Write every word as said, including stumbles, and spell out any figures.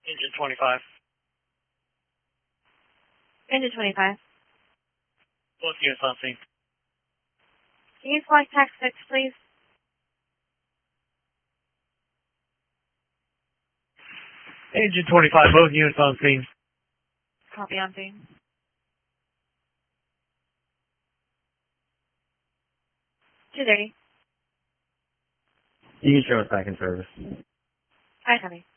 Engine twenty-five. Engine twenty-five. Both units on scene. Can you fly tax six, please? Engine twenty-five, both units on scene. Copy on scene. two thirty. You can show us back in service. Hi, honey.